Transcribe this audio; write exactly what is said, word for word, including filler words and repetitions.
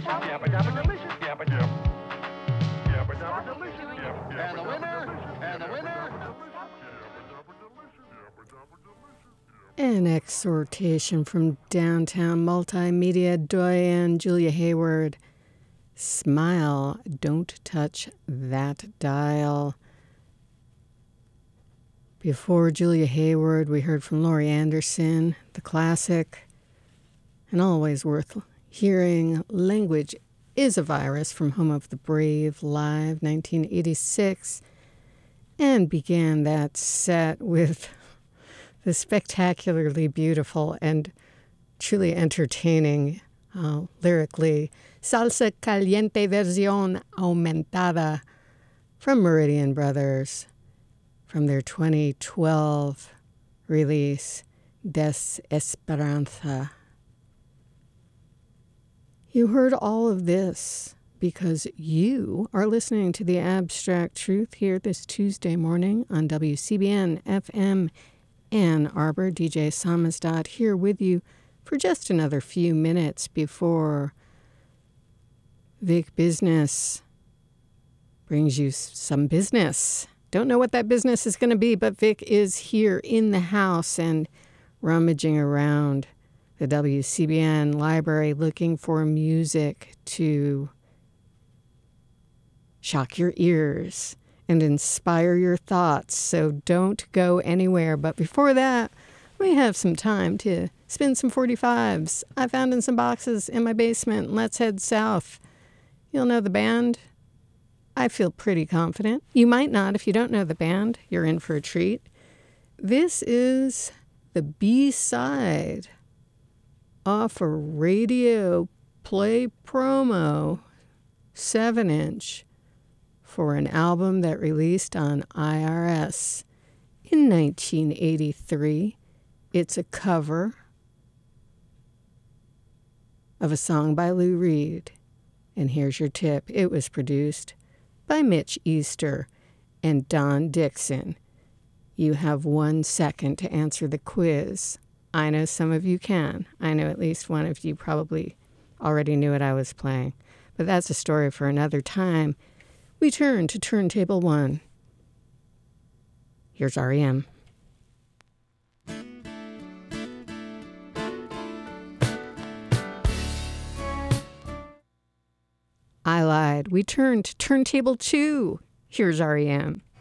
Yabba dabba delicious. Yabba dabba. Yabba dabba delicious. Yabba And the winner, and the winner. An exhortation from downtown multimedia doyen Julia Hayward. Smile, don't touch that dial. Before Julia Hayward, we heard from Laurie Anderson, the classic, and always worth hearing, Language is a Virus from Home of the Brave, live, nineteen eighty-six, and began that set with the spectacularly beautiful and truly entertaining, uh, lyrically, Salsa Caliente Versión Aumentada from Meridian Brothers, from their twenty twelve release, Desesperanza. You heard all of this because you are listening to The Abstract Truth here this Tuesday morning on W C B N F M Ann Arbor. D J Samizdat here with you for just another few minutes before Vic Business brings you some business. Don't know what that business is going to be, but Vic is here in the house and rummaging around the W C B N library looking for music to shock your ears and inspire your thoughts. So don't go anywhere. But before that, we have some time to spin some forty-fives I found in some boxes in my basement. Let's head south. You'll know the band. I feel pretty confident. You might not if you don't know the band. You're in for a treat. This is the B-side off a radio play promo seven inch for an album that released on I R S in nineteen eighty-three. It's a cover of a song by Lou Reed. And here's your tip. It was produced by Mitch Easter and Don Dixon. You have one second to answer the quiz. I know some of you can. I know at least one of you probably already knew what I was playing. But that's a story for another time. We turn to turntable one. Here's R E M. I lied. We turn to turntable two. Here's R E M.